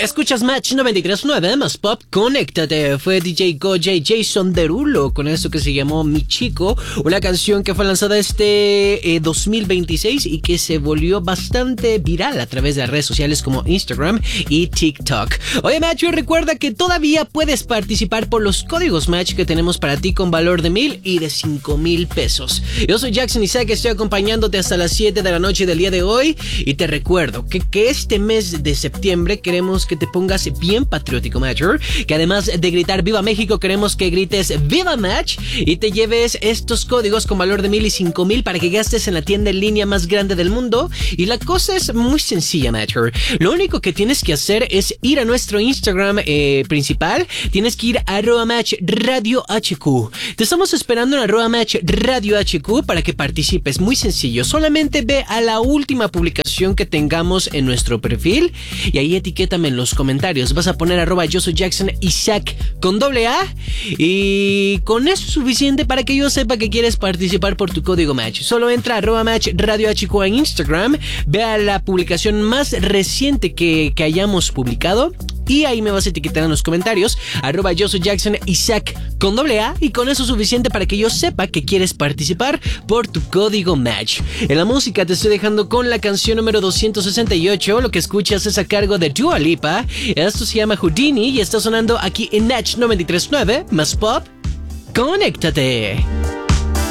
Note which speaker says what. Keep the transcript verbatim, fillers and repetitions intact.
Speaker 1: Escuchas Match noventa y tres punto nueve más Pop, conéctate. Fue D J Goya y Jason Derulo con eso que se llamó Mi Chico, una canción que fue lanzada este eh, dos mil veintiséis y que se volvió bastante viral a través de las redes sociales como Instagram y TikTok. Oye Match, recuerda que todavía puedes participar por los códigos Match que tenemos para ti con valor de mil y de cinco mil pesos. Yo soy Jackson Isaac, estoy acompañándote hasta las siete de la noche del día de hoy y te recuerdo que, que este mes de septiembre queremos que te pongas bien patriótico, Matcher, que además de gritar Viva México, queremos que grites Viva Match y te lleves estos códigos con valor de mil y cinco mil para que gastes en la tienda en línea más grande del mundo. Y la cosa es muy sencilla, Matcher. Lo único que tienes que hacer es ir a nuestro Instagram eh, principal. Tienes que ir a arroba match radio H Q. Te estamos esperando en arroba match radio H Q para que participes. Muy sencillo. Solamente ve a la última publicación que tengamos en nuestro perfil y ahí etiquétame en los comentarios. Vas a poner arroba yo soy Jackson Isaac con doble A y con eso es suficiente para que yo sepa que quieres participar por tu código Match. Solo entra a arroba match radio H Q en Instagram, vea la publicación más reciente que, que hayamos publicado y ahí me vas a etiquetar en los comentarios arroba yo soy Jackson Isaac con doble A y con eso es suficiente para que yo sepa que quieres participar por tu código Match. En la música te estoy dejando con la canción número doscientos sesenta y ocho. Lo que escuchas es a cargo de Dua Lipa. Esto se llama Houdini y está sonando aquí en Match noventa y tres punto nueve más Pop. ¡Conéctate!